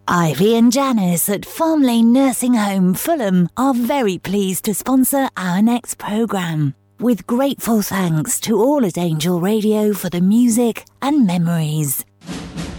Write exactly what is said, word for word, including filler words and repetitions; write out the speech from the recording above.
Ivy and Janice at Farm Lane Nursing Home, Fulham, are very pleased to sponsor our next programme. With grateful thanks to all at Angel Radio for the music and memories.